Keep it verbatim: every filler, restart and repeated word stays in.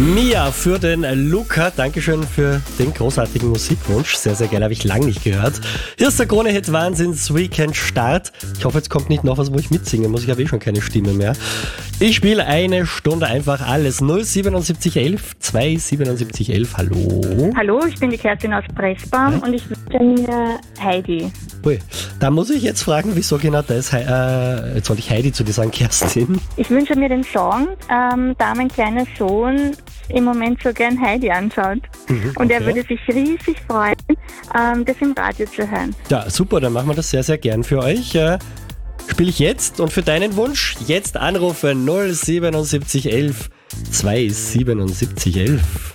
Mia für den Luca, Dankeschön für den großartigen Musikwunsch. Sehr, sehr geil, habe ich lange nicht gehört. Hier ist der Krone-Hit Wahnsinns Weekend Start. Ich hoffe, jetzt kommt nicht noch was, wo ich mitsingen muss. Ich habe eh schon keine Stimme mehr. Ich spiele eine Stunde einfach alles. null siebenundsiebzig elf zweihundertsiebenundsiebzig elf. Hallo. Hallo, ich bin die Kerstin aus Pressbaum und ich wünsche mir Heidi. Ui, da muss ich jetzt fragen, wieso genau das, äh, jetzt wollte ich Heidi zu dir sagen, Kerstin. Ich wünsche mir den Song, ähm, da mein kleiner Sohn im Moment so gern Heidi anschaut. Mhm, und er okay. würde sich riesig freuen, ähm, das im Radio zu hören. Ja, super, dann machen wir das sehr, sehr gern für euch. Äh, Spiele ich jetzt und für deinen Wunsch jetzt anrufen null siebenundsiebzig elf zweihundertsiebenundsiebzig elf.